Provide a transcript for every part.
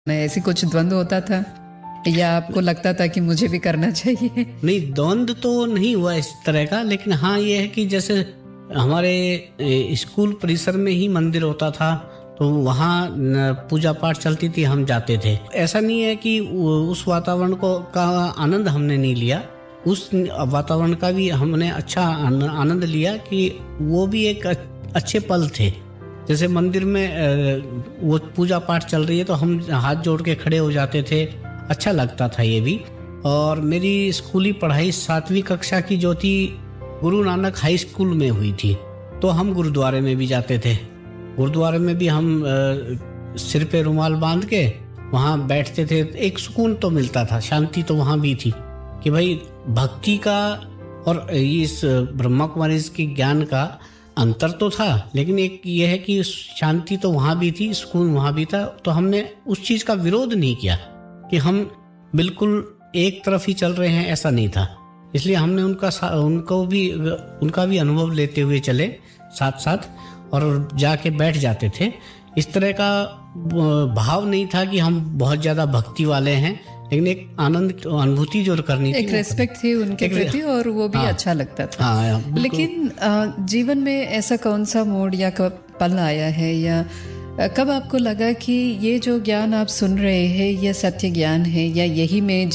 ऐसी कुछ द्वंद्व होता था या आपको लगता था कि मुझे भी करना चाहिए? नहीं, द्वंद्व तो नहीं हुआ इस तरह का, लेकिन हाँ ये है कि जैसे हमारे स्कूल परिसर में ही मंदिर होता था तो वहाँ पूजा पाठ चलती थी, हम जाते थे। ऐसा नहीं है कि उस वातावरण का आनंद हमने नहीं लिया, उस वातावरण का भी हमने अच्छा आनंद लिया कि वो भी एक अच्छे पल थे। जैसे मंदिर में वो पूजा पाठ चल रही है तो हम हाथ जोड़ के खड़े हो जाते थे, अच्छा लगता था ये भी। और मेरी स्कूली पढ़ाई 7वीं कक्षा की जो थी गुरु नानक हाई स्कूल में हुई थी, तो हम गुरुद्वारे में भी जाते थे। गुरुद्वारे में भी हम सिर पे रुमाल बांध के वहाँ बैठते थे, एक सुकून तो मिलता था, शांति तो वहाँ भी थी कि भाई भक्ति का और इस ब्रह्मा कुमारी के ज्ञान का अंतर तो था, लेकिन एक ये है कि शांति तो वहाँ भी थी, सुकून वहाँ भी था। तो हमने उस चीज़ का विरोध नहीं किया कि हम बिल्कुल एक तरफ ही चल रहे हैं, ऐसा नहीं था। इसलिए हमने उनका भी अनुभव लेते हुए चले साथ साथ और जाके बैठ जाते थे। इस तरह का भाव नहीं था कि हम बहुत ज़्यादा भक्ति वाले हैं, लेकिन एक आनंद अनुभूति जो करनी थी, एक रेस्पेक्ट थी उनके प्रति और वो भी अच्छा लगता था। हाँ, लेकिन जीवन में ऐसा कौन सा मोड़ या पल आया है या कब आपको लगा कि ये जो ज्ञान आप सुन रहे हैं ये सत्य ज्ञान है, या यही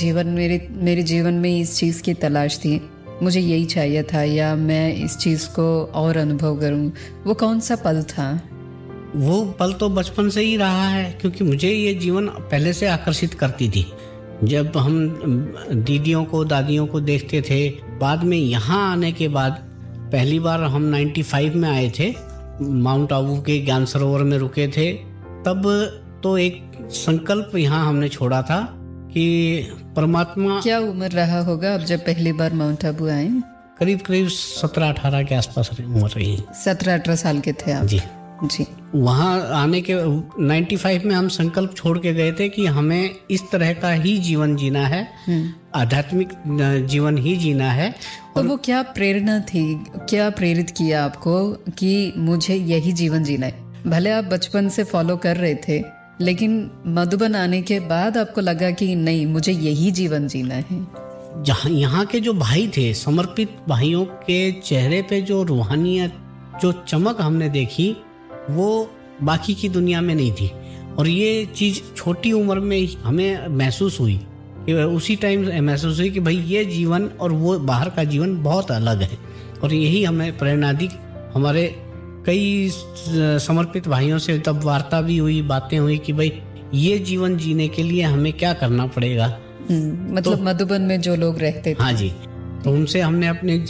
मेरे जीवन में इस चीज़ की तलाश थी, मुझे यही चाहिए था, या मैं इस चीज़ को और अनुभव करूं? वो कौन सा पल था? वो पल तो बचपन से ही रहा है, क्योंकि मुझे ये जीवन पहले से आकर्षित करती थी। जब हम दीदियों को दादियों को देखते थे, बाद में यहाँ आने के बाद पहली बार हम 95 में आए थे, माउंट आबू के ज्ञान सरोवर में रुके थे, तब तो एक संकल्प यहाँ हमने छोड़ा था कि परमात्मा। क्या उम्र रहा होगा अब जब पहली बार माउंट आबू आए? करीब 17-18 के आसपास उम्र रही। 17-18 साल के थे आप? जी। वहाँ आने के 95 में हम संकल्प छोड़ के गए थे कि हमें इस तरह का ही जीवन जीना है, आध्यात्मिक जीवन ही जीना है। तो वो क्या प्रेरणा थी, क्या प्रेरित किया आपको कि मुझे यही जीवन जीना है? भले आप बचपन से फॉलो कर रहे थे, लेकिन मधुबन आने के बाद आपको लगा कि नहीं, मुझे यही जीवन जीना है। जहाँ यहाँ के जो भाई थे, समर्पित भाइयों के चेहरे पे जो रूहानियत, जो चमक हमने देखी, वो बाकी की दुनिया में नहीं थी। और ये चीज़ छोटी उम्र में हमें महसूस हुई कि उसी टाइम महसूस हुई कि भाई ये जीवन और वो बाहर का जीवन बहुत अलग है। और यही हमें प्रेरणा दी। हमारे कई समर्पित भाइयों से तब वार्ता भी हुई, बातें हुई कि भाई ये जीवन जीने के लिए हमें क्या करना पड़ेगा। मतलब तो, मधुबन में जो लोग रहते थे, हाँ जी, तो उनसे हमने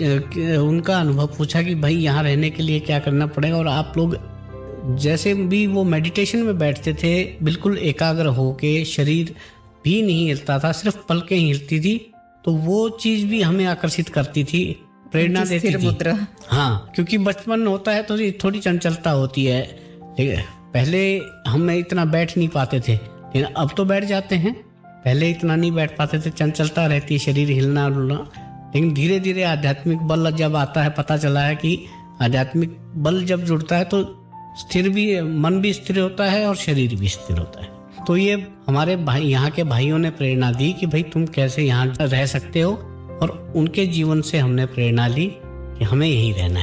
उनका अनुभव पूछा कि भाई यहाँ रहने के लिए क्या करना पड़ेगा। और आप लोग जैसे भी वो मेडिटेशन में बैठते थे, बिल्कुल एकाग्र होके, शरीर भी नहीं हिलता था, सिर्फ पलकें हिलती थी, तो वो चीज भी हमें आकर्षित करती थी, प्रेरणा देती थी। हाँ, क्योंकि बचपन होता है तो थोड़ी चंचलता होती है। पहले हम इतना बैठ नहीं पाते थे, लेकिन अब तो बैठ जाते हैं। पहले इतना नहीं बैठ पाते थे, चंचलता रहती है, शरीर हिलना डुलना। लेकिन धीरे धीरे आध्यात्मिक बल जब आता है, पता चला है कि आध्यात्मिक बल जब जुड़ता है तो स्थिर भी, मन भी स्थिर होता है और शरीर भी स्थिर होता है। तो ये हमारे भाई, यहाँ के भाइयों ने प्रेरणा दी कि भाई तुम कैसे यहाँ रह सकते हो, और उनके जीवन से हमने प्रेरणा ली कि हमें यहीं रहना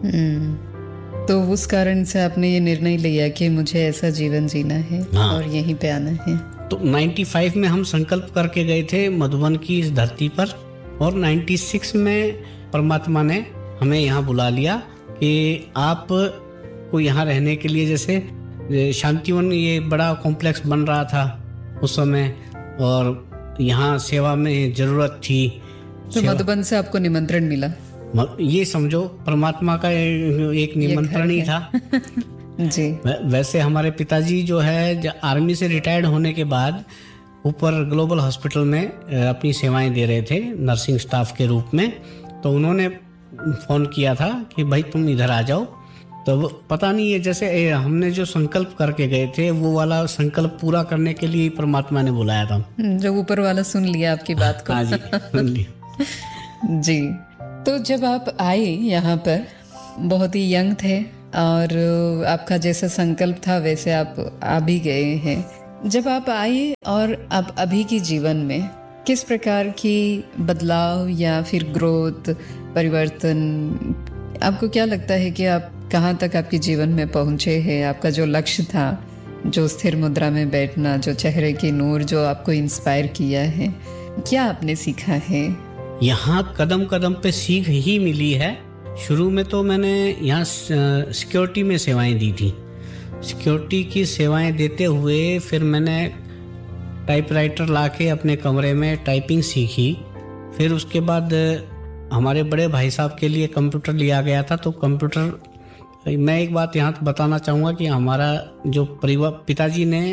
है। तो उस कारण से आपने ये निर्णय लिया कि मुझे ऐसा जीवन जीना है। हाँ। और यहीं पे आना है। तो 95 में हम संकल्प करके गए थे मधुबन की इस धरती पर, और 96 में परमात्मा ने हमें यहाँ बुला लिया कि आप को यहाँ रहने के लिए, जैसे शांतिवन ये बड़ा कॉम्प्लेक्स बन रहा था उस समय, और यहाँ सेवा में जरूरत थी। तो मधुबन से आपको निमंत्रण मिला? ये समझो परमात्मा का एक निमंत्रण ही था। जी। वैसे हमारे पिताजी जो है आर्मी से रिटायर्ड होने के बाद ऊपर ग्लोबल हॉस्पिटल में अपनी सेवाएं दे रहे थे नर्सिंग स्टाफ के रूप में, तो उन्होंने फोन किया था कि भाई तुम इधर आ जाओ। तो पता नहीं है, जैसे हमने जो संकल्प करके गए थे वो वाला संकल्प पूरा करने के लिए परमात्मा ने बुलाया था। जो ऊपर वाला सुन लिया आपकी बात को। हाँ जी, सुन लिया। जी। तो जब आप आए यहाँ पर, बहुत ही यंग थे और आपका जैसा संकल्प था वैसे आप आ भी गए हैं। जब आप आए और अब अभी के जीवन में किस प्रकार की बदलाव या फिर ग्रोथ, परिवर्तन, आपको क्या लगता है कि आप कहाँ तक आपके जीवन में पहुँचे हैं? आपका जो लक्ष्य था, जो स्थिर मुद्रा में बैठना, जो चेहरे की नूर जो आपको इंस्पायर किया है, क्या आपने सीखा है? यहाँ कदम कदम पे सीख ही मिली है। शुरू में तो मैंने यहाँ सिक्योरिटी में सेवाएं दी थी। सिक्योरिटी की सेवाएं देते हुए फिर मैंने टाइपराइटर लाके अपने कमरे में टाइपिंग सीखी। फिर उसके बाद हमारे बड़े भाई साहब के लिए कंप्यूटर लिया गया था। तो कंप्यूटर, मैं एक बात यहाँ बताना चाहूँगा कि हमारा जो परिवार, पिताजी ने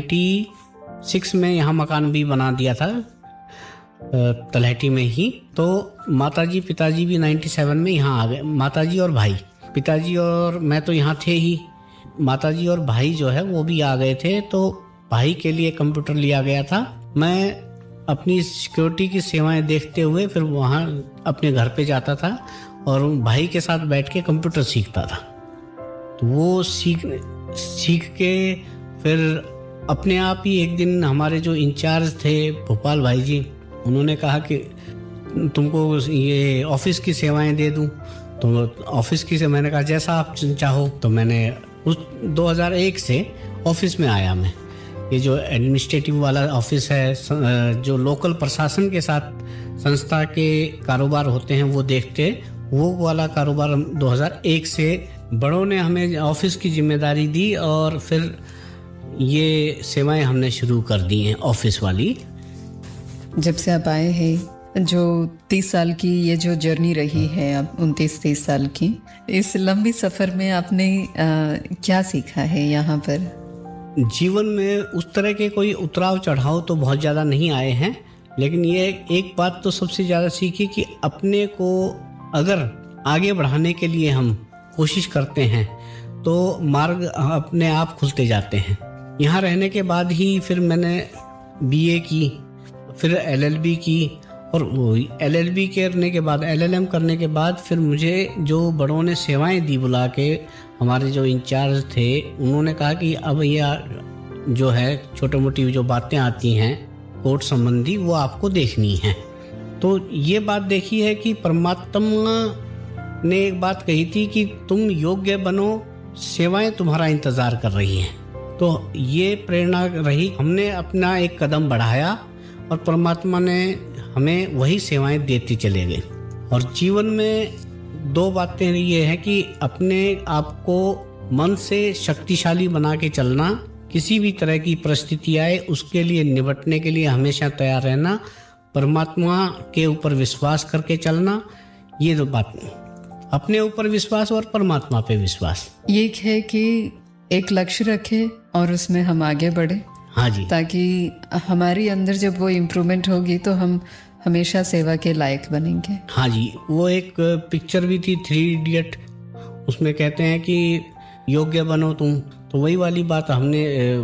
96 में यहाँ मकान भी बना दिया था तलहटी में ही। तो माताजी पिताजी भी 97 में यहाँ आ गए। माताजी और भाई, पिताजी और मैं तो यहाँ थे ही, माताजी और भाई जो है वो भी आ गए थे। तो भाई के लिए कंप्यूटर लिया गया था। मैं अपनी सिक्योरिटी की सेवाएं देखते हुए फिर वहाँ अपने घर पे जाता था और भाई के साथ बैठ के कंप्यूटर सीखता था। तो वो सीख के फिर अपने आप ही एक दिन हमारे जो इंचार्ज थे भोपाल भाई जी, उन्होंने कहा कि तुमको ये ऑफिस की सेवाएं दे दूं। तो ऑफिस की से मैंने कहा जैसा आप चाहो। तो मैंने उस 2001 से ऑफिस में आया। मैं ये जो एडमिनिस्ट्रेटिव वाला ऑफिस है, जो लोकल प्रशासन के साथ संस्था के कारोबार होते हैं वो देखते, वो वाला कारोबार 2001 से बड़ों ने हमें ऑफिस की जिम्मेदारी दी और फिर ये सेवाएं हमने शुरू कर दी हैं ऑफिस वाली। जब से आप आए हैं, जो 30 साल की ये जो जर्नी रही है, अब 29-30 साल की, इस लंबी सफ़र में आपने क्या सीखा है यहाँ पर? जीवन में उस तरह के कोई उतराव चढ़ाव तो बहुत ज़्यादा नहीं आए हैं, लेकिन ये एक बात तो सबसे ज़्यादा सीखी कि अपने को अगर आगे बढ़ाने के लिए हम कोशिश करते हैं तो मार्ग अपने आप खुलते जाते हैं। यहाँ रहने के बाद ही फिर मैंने BA की, फिर LLB की, और LLB करने के बाद LLM करने के बाद फिर मुझे जो बड़ों ने सेवाएं दी बुला के, हमारे जो इंचार्ज थे, उन्होंने कहा कि अब ये जो है छोटी मोटी जो बातें आती हैं कोर्ट संबंधी वो आपको देखनी है। तो ये बात देखी है कि परमात्मा ने एक बात कही थी कि तुम योग्य बनो, सेवाएं तुम्हारा इंतजार कर रही हैं। तो ये प्रेरणा रही। हमने अपना एक कदम बढ़ाया और परमात्मा ने हमें वही सेवाएं देते चले गए। और जीवन में 2 बातें ये हैं कि अपने आप को मन से शक्तिशाली बना के चलना, किसी भी तरह की परिस्थिति आए उसके लिए निपटने के लिए हमेशा तैयार रहना, परमात्मा के ऊपर विश्वास करके चलना। ये 2 बातें, अपने ऊपर विश्वास और परमात्मा पे विश्वास। ये है कि एक लक्ष्य रखे और उसमें हम आगे बढ़े। हाँ जी, ताकि हमारी अंदर जब वो इम्प्रूवमेंट होगी तो हम हमेशा सेवा के लायक बनेंगे। हाँ जी, वो एक पिक्चर भी थी 3 इडियट, उसमें कहते हैं कि योग्य बनो तुम। तो वही वाली बात हमने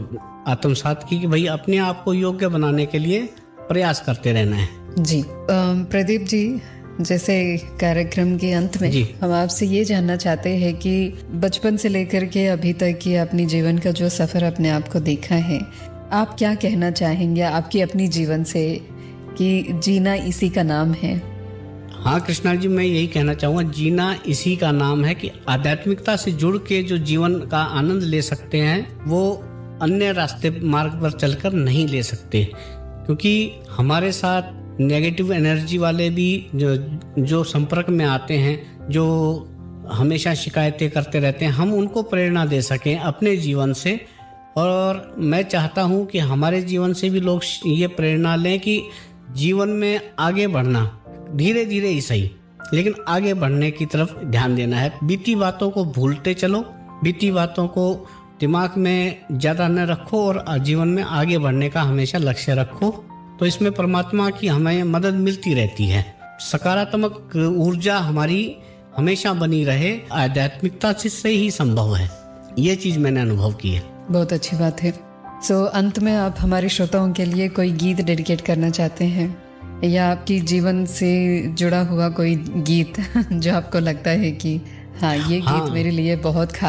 आत्मसात की कि भाई अपने आप को योग्य बनाने के लिए प्रयास करते रहना है। जी प्रदीप जी, जैसे कार्यक्रम के अंत में हम आपसे ये जानना चाहते हैं कि बचपन से लेकर के अभी तक की अपनी जीवन का जो सफर अपने आप को देखा है, आप क्या कहना चाहेंगे आपकी अपनी जीवन से कि जीना इसी का नाम है? हाँ कृष्णा जी, मैं यही कहना चाहूँगा, जीना इसी का नाम है कि आध्यात्मिकता से जुड़ के जो जीवन का आनंद ले सकते हैं वो अन्य रास्ते मार्ग पर चलकर नहीं ले सकते। क्योंकि हमारे साथ नेगेटिव एनर्जी वाले भी जो संपर्क में आते हैं, जो हमेशा शिकायतें करते रहते हैं, हम उनको प्रेरणा दे सकें अपने जीवन से। और मैं चाहता हूं कि हमारे जीवन से भी लोग ये प्रेरणा लें कि जीवन में आगे बढ़ना, धीरे धीरे ही सही, लेकिन आगे बढ़ने की तरफ ध्यान देना है। बीती बातों को भूलते चलो, बीती बातों को दिमाग में ज़्यादा न रखो और जीवन में आगे बढ़ने का हमेशा लक्ष्य रखो। तो इसमें परमात्मा की हमें मदद मिलती रहती है। सकारात्मक ऊर्जा हमारी हमेशा बनी रहे, आध्यात्मिकता से ही संभव है। ये चीज़ मैंने अनुभव की है। बहुत अच्छी बात है। अंत में आप हमारे श्रोताओं के लिए कोई गीत डेडिकेट करना चाहते हैं या आपकी जीवन से जुड़ा हुआ कोई गीत जो आपको लगता है कि हाँ ये गीत मेरे लिए बहुत खास